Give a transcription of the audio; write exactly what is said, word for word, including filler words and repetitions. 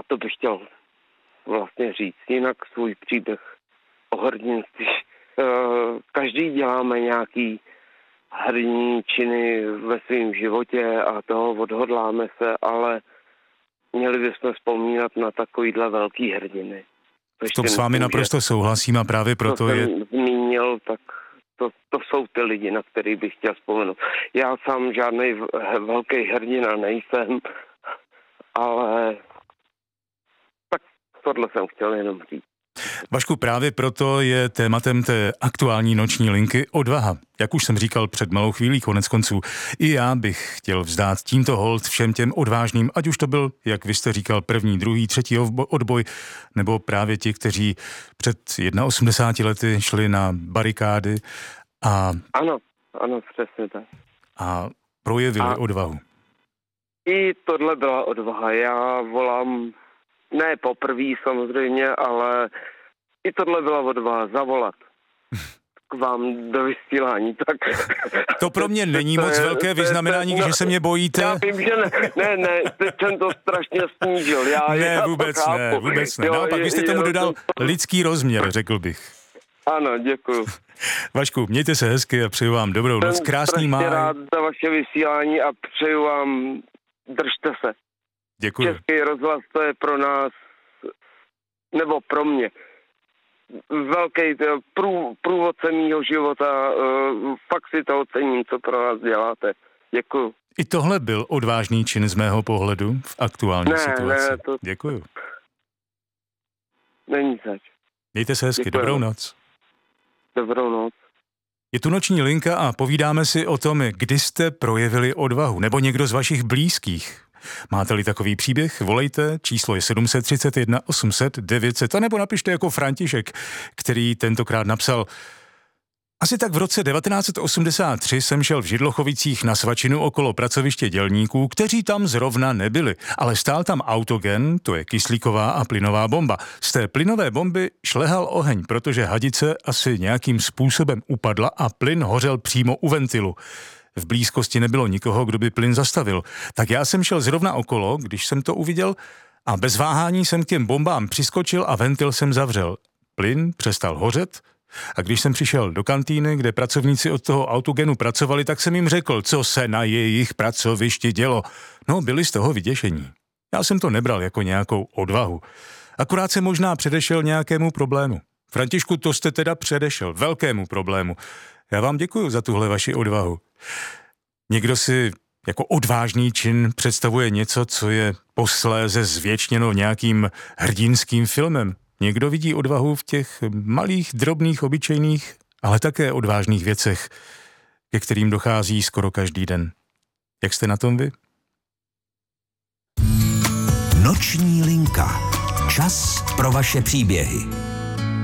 to bych chtěl vlastně říct. Jinak svůj příběh o hrdinství. Každý děláme nějaký hrdinní činy ve svém životě a toho odhodláme se, ale měli bychom vzpomínat na takovýhle velký hrdiny. V tom s vámi naprosto souhlasím a právě proto je... je... zmínil, tak to, to jsou ty lidi, na který bych chtěl vzpomenout. Já sám žádný velký hrdina nejsem, ale tak tohle jsem chtěl jenom říct. Vašku, právě proto je tématem té aktuální noční linky odvaha. Jak už jsem říkal před malou chvílí, konec konců, i já bych chtěl vzdát tímto hold všem těm odvážným, ať už to byl, jak vy jste říkal, první, druhý, třetí odboj, nebo právě ti, kteří před osmdesáti jedna lety šli na barikády a... Ano, ano, přesně tak. A projevili a odvahu. I tohle byla odvaha. Já volám, ne poprvé samozřejmě, ale i tohle byla odvaha, zavolat k vám do vysílání. Tak... To pro mě není to moc je, velké vyznamenání, no, že se mě bojíte. Já vím, že ne, ne, ne, teď jsem to strašně snížil. Já, ne, já vůbec to ne, vůbec ne. No, pak byste tomu dodal lidský rozměr, řekl bych. Ano, děkuju. Vašku, mějte se hezky a přeju vám dobrou noc, krásný máj. Jsem rád za vaše vysílání a přeju vám, držte se. Děkuji. Český rozhlas, to je pro nás, nebo pro mě, velký prů, průvodce mýho života. Fakt si to ocením, co pro nás děláte. Děkuju. I tohle byl odvážný čin z mého pohledu v aktuální ne, situaci. Ne, to... Děkuju. Není zač. Mějte se hezky, Děkuju. Dobrou noc. Dobrou noc. Je tu noční linka a povídáme si o tom, kdy jste projevili odvahu, nebo někdo z vašich blízkých. Máte-li takový příběh, volejte, číslo je sedm tři jedna osm set devět set, a nebo napište jako František, který tentokrát napsal: Asi tak v roce devatenáct osmdesát tři jsem šel v Židlochovicích na svačinu okolo pracoviště dělníků, kteří tam zrovna nebyli, ale stál tam autogen, to je kyslíková a plynová bomba. Z té plynové bomby šlehal oheň, protože hadice asi nějakým způsobem upadla a plyn hořel přímo u ventilu. V blízkosti nebylo nikoho, kdo by plyn zastavil. Tak já jsem šel zrovna okolo, když jsem to uviděl, a bez váhání jsem k těm bombám přiskočil a ventil jsem zavřel. Plyn přestal hořet, a když jsem přišel do kantýny, kde pracovníci od toho autogenu pracovali, tak jsem jim řekl, co se na jejich pracovišti dělo. No, byli z toho vyděšení. Já jsem to nebral jako nějakou odvahu. Akorát jsem možná předešel nějakému problému. Františku, to jste teda předešel velkému problému. Já vám děkuju za tuhle vaši odvahu. Někdo si jako odvážný čin představuje něco, co je posléze zvěčněno nějakým hrdinským filmem. Někdo vidí odvahu v těch malých, drobných, obyčejných, ale také odvážných věcech, ke kterým dochází skoro každý den. Jak jste na tom vy? Noční linka. Čas pro vaše příběhy.